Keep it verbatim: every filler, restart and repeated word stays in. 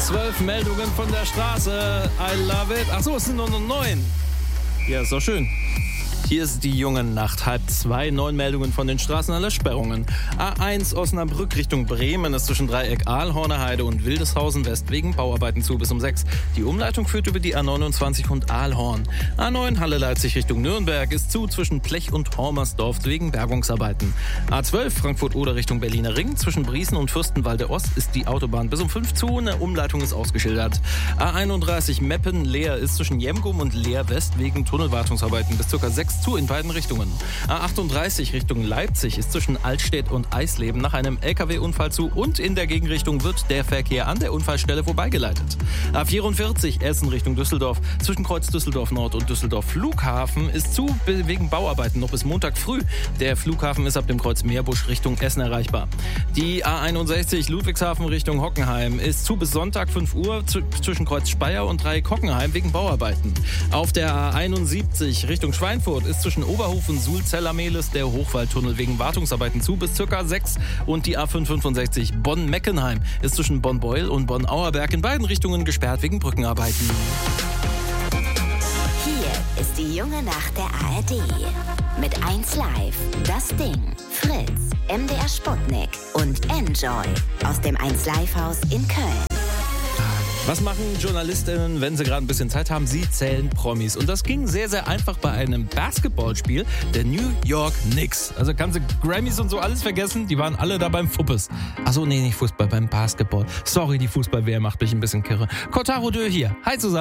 Zwölf Meldungen von der Straße. I love it. Ach so, es sind nur noch neun. Ja, ist doch schön. Hier ist die junge Nacht, halb zwei, neun Meldungen von den Straßen aller Sperrungen. A eins Osnabrück Richtung Bremen ist zwischen Dreieck Aalhorner und Wildeshausen West wegen Bauarbeiten zu bis um sechs. Die Umleitung führt über die A neunundzwanzig und Aalhorn. A neun Halle Leipzig Richtung Nürnberg ist zu zwischen Plech und Hormersdorf wegen Bergungsarbeiten. A zwölf Frankfurt-Oder Richtung Berliner Ring zwischen Briesen und Fürstenwalde Ost ist die Autobahn bis um fünf zu, eine Umleitung ist ausgeschildert. A einunddreißig Meppen-Leer ist zwischen Jemgum und Leer West wegen Tunnelwartungsarbeiten bis ca. sechs zu in beiden Richtungen. A achtunddreißig Richtung Leipzig ist zwischen Altstedt und Eisleben nach einem L K W-Unfall zu und in der Gegenrichtung wird der Verkehr an der Unfallstelle vorbeigeleitet. A vierundvierzig Essen Richtung Düsseldorf zwischen Kreuz Düsseldorf Nord und Düsseldorf Flughafen ist zu wegen Bauarbeiten noch bis Montag früh. Der Flughafen ist ab dem Kreuz Meerbusch Richtung Essen erreichbar. Die A einundsechzig Ludwigshafen Richtung Hockenheim ist zu bis Sonntag fünf Uhr zwischen Kreuz Speyer und Dreieck Hockenheim wegen Bauarbeiten. Auf der A einundsiebzig Richtung Schweinfurt ist zwischen Oberhof und Sulzeller-Mehlis der Hochwaldtunnel wegen Wartungsarbeiten zu bis circa sechs und die A fünfhundertfünfundsechzig Bonn-Meckenheim ist zwischen Bonn-Beul und Bonn-Auerberg in beiden Richtungen gesperrt wegen Brückenarbeiten. Hier ist die junge Nacht der A R D. Mit eins Live, Das Ding, Fritz, M D R Sputnik und Enjoy aus dem eins Live Haus in Köln. Was machen JournalistInnen, wenn sie gerade ein bisschen Zeit haben? Sie zählen Promis. Und das ging sehr, sehr einfach bei einem Basketballspiel der New York Knicks. Also kannst du Grammys und so alles vergessen, die waren alle da beim Fuppes. Achso, nee, nicht Fußball, beim Basketball. Sorry, die Fußball-W M macht mich ein bisschen kirre. Kotaro Dö hier. Hi zusammen.